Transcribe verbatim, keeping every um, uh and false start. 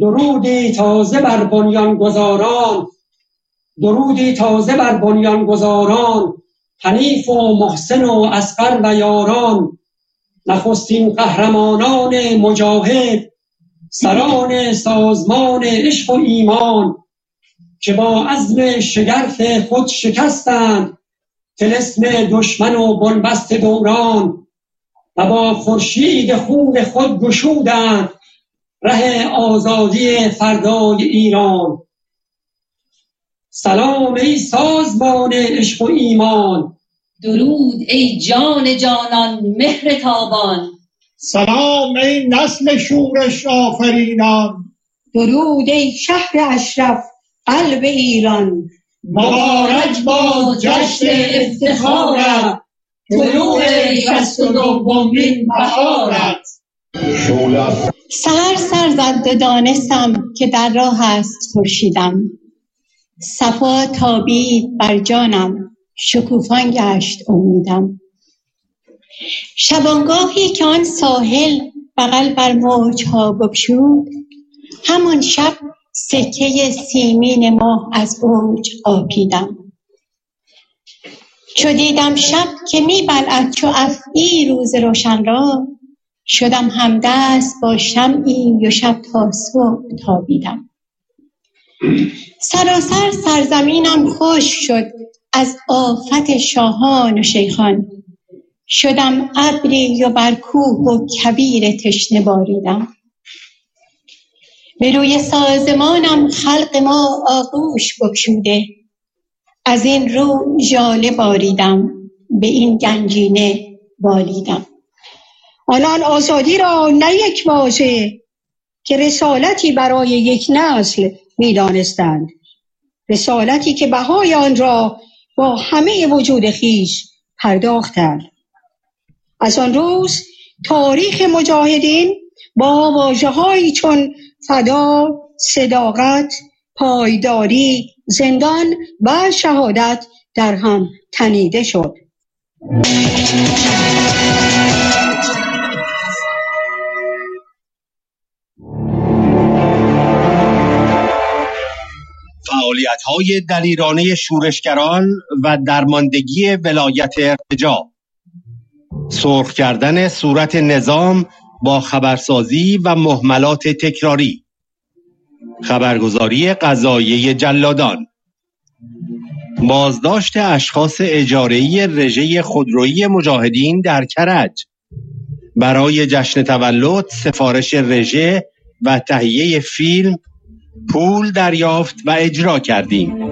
درودی تازه بر بنیانگذاران، درودی تازه بر بنیانگذاران، حنیف و محسن و اصغر و یاران، نخستین قهرمانان مجاهد، سران سازمان عشق و ایمان، که با عزم شگرف خود شکستند طلسم دشمن و بنبست دوران، و با خورشید خون خود گشودند ره آزادی فردای ایران. سلام ای سازمان عشق و ایمان، درود ای جان جانان مهر تابان. سلام ای نسل شورش آفرینان، درود ای شهر اشرف قلب ایران. مبارک باد جشن افتخارت، طلوع شصت و دومین بهارت. سحر سر زد دانستم که در راه است خورشیدم، صفا تابید بر جانم شکوفان گشت امیدم. شبانگاهی که آن ساحل بغل بر موجها بگشود، همان شب سکه سیمین ماه از اوج آبیدم. چو دیدم شب که می بلعد چو افعی روز روشن را، شدم همدست با شمعی و شب تا صبح تابیدم. سراسر سرزمینم خشک شد از آفت شاهان و شیخان، شدم ابری و بر کوه و کویر تشنه باریدم. به روی سازمانم خلق ما آغوش بگشوده، از این رو ژاله باریدم به این گنجینه بالیدم. آنان آزادی را نه یک واژه که رسالتی برای یک نسل می‌دانستند، رسالتی که بهای آن را با همه وجود خیش پرداختند. از آن روز تاریخ مجاهدین با واژه‌هایی چون فدا، صداقت، پایداری، زندان و شهادت در هم تنیده شد. فعالیت‌های دلیرانه شورشگران و درماندگی ولایت ارتجاع، سرخ کردن صورت نظام با خبرسازی و مهملات تکراری، خبرگزاری قضاییه جلادان، بازداشت اشخاص اجاره‌ای رژه خودرویی مجاهدین در کرج، برای جشن تولد سفارش رژه و تهیه فیلم پول دریافت و اجرا کردیم.